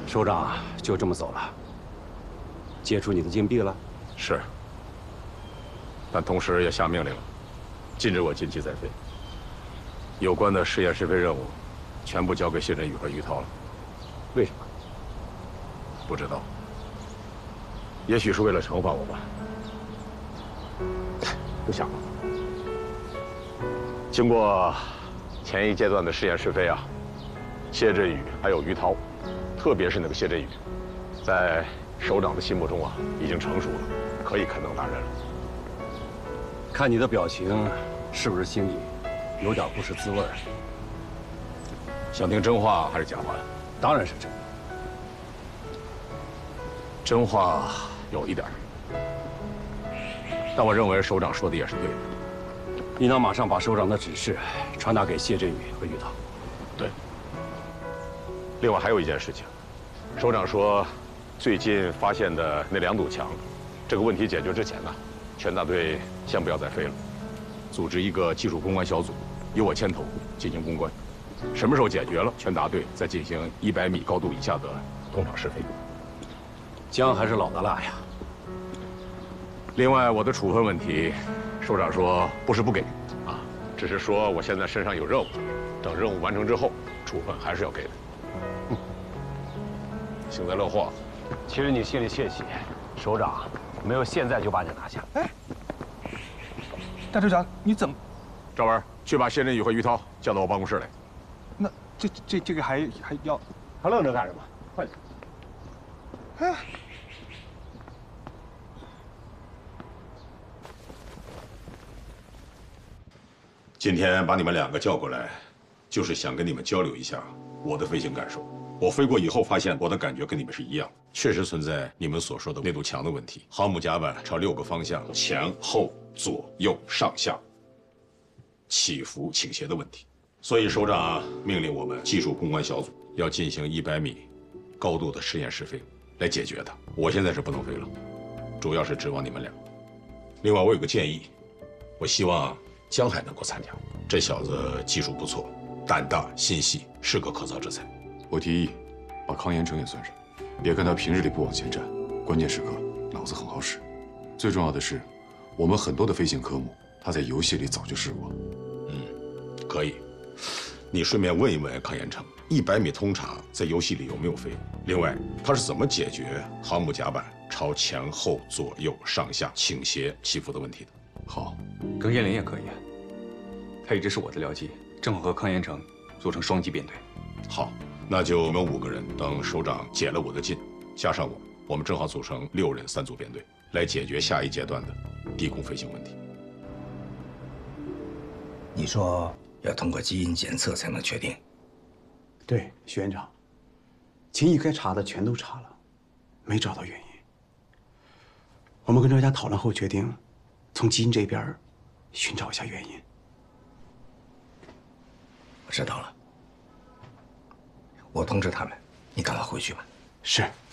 首长就这么走了，解除你的禁闭了。 是，但同时也下命令了，禁止我近期再飞。有关的试验试飞任务，全部交给谢振宇和于涛了。 为什么？ 不知道。也许是为了惩罚我吧。不想了。经过前一阶段的试验试飞啊，谢振宇还有于涛，特别是那个谢振宇，在首长的心目中啊，已经成熟了，可以堪当大任了。 看你的表情，是不是心里有点不是滋味？ 想听真话还是假话呀？ 当然是真的。 真话有一点儿，但我认为首长说的也是对的。 你能马上把首长的指示传达给谢振宇和于涛？ 对。另外还有一件事情，首长说，最近发现的那2堵墙，这个问题解决之前呢，全大队先不要再飞了，组织一个技术攻关小组，由我牵头进行攻关。什么时候解决了，全大队再进行100米高度以下的通场试飞。 姜还是老的辣呀。 另外，我的处分问题，首长说不是不给，啊，只是说我现在身上有任务，等任务完成之后，处分还是要给的。幸灾乐祸。 其实你心里窃喜，首长没有现在就把你拿下。 哎，大队长，你怎么？ 赵文，去把谢振宇和于涛叫到我办公室来。 那这个还要？ 还愣着干什么？快点！ 哎。 今天把你们2个叫过来，就是想跟你们交流一下我的飞行感受。我飞过以后发现，我的感觉跟你们是一样，确实存在你们所说的那堵墙的问题。航母甲板朝6个方向前后左右上下起伏倾斜的问题，所以首长命令我们技术攻关小组要进行100米高度的实验试飞来解决它。我现在是不能飞了，主要是指望你们俩。另外，我有个建议，我希望江海能够参加。这小子技术不错，胆大心细，是个可造之才。 我提议把康延成也算上。别看他平日里不往前站，关键时刻脑子很好使。最重要的是，我们很多的飞行科目，他在游戏里早就试过。 可以。你顺便问一问康延成，100米通场在游戏里有没有飞？另外，他是怎么解决航母甲板朝前后左右上下倾斜起伏的问题的？ 好， 耿彦霖也可以啊，他一直是我的僚机，正好和康延成组成双机编队。 好，那就你们5个人，等首长解了我的禁，加上我们正好组成6人3组编队，来解决下一阶段的低空飞行问题。 你说要通过基因检测才能确定？ 对，徐院长，秦毅该查的全都查了，没找到原因。我们跟专家讨论后决定，从基因这边寻找一下原因。 我知道了，我通知他们，你赶快回去吧。 是。